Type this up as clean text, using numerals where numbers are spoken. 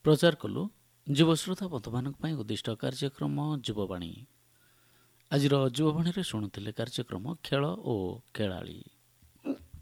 ପ୍ରଚାର କଲୁ ଯୁବଶ୍ରୋତା ବନ୍ଧୁମାନଙ୍କ ପାଇଁ ଉଦ୍ଦିଷ୍ଟ କାର୍ଯ୍ୟକ୍ରମ ଯୁବବାଣୀ। ଆଜିର ଯୁବବାଣୀରେ ଶୁଣୁଥିଲେ କାର୍ଯ୍ୟକ୍ରମ ଖେଳ ଓ ଖେଳାଳି।